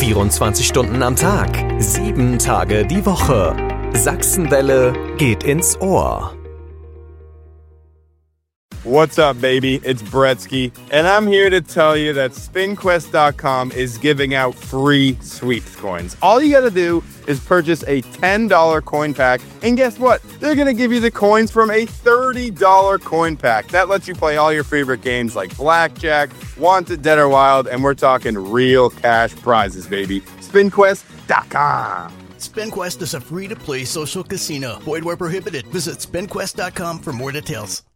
24 Stunden am Tag, 7 Tage die Woche. Sachsenwelle geht ins Ohr. What's up, baby? It's Bretsky, and I'm here to tell you that SpinQuest.com is giving out free sweeps coins. All you gotta do is purchase a $10 coin pack, and guess what? They're gonna give you the coins from a $30 coin pack. That lets you play all your favorite games like Blackjack, Wanted, Dead or Wild, and we're talking real cash prizes, baby. SpinQuest.com. SpinQuest is a free-to-play social casino. Void where prohibited. Visit SpinQuest.com for more details.